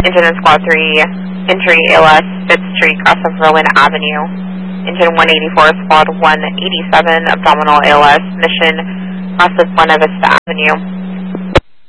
Engine in Squad 3, entry ALS, Fifth Street, cross of Rowan Avenue. Engine 184, Squad 187, abdominal ALS, mission cross of Buena Vista Avenue.